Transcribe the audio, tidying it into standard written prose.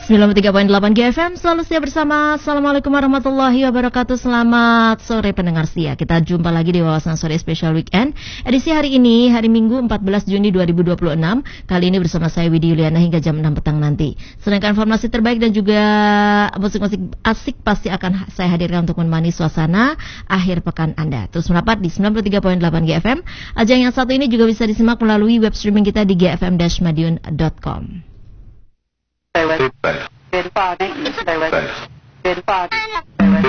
93.8 GFM selalu setia bersama. Assalamualaikum warahmatullahi wabarakatuh. Selamat sore pendengar setia. Kita jumpa lagi di Wawasan Sore Special Weekend. Edisi hari ini, hari Minggu 14 Juni 2026. Kali ini bersama saya Widi Yuliana hingga jam 6 petang nanti. Sedangkan informasi terbaik dan juga musik-musik asik pasti akan saya hadirkan untuk menemani suasana akhir pekan Anda. Terus merapat di 93.8 GFM. Ajang yang satu ini juga bisa disimak melalui web streaming kita di gfm-madiun.com. Stay with. Good 5, 8, stay with. Good 5.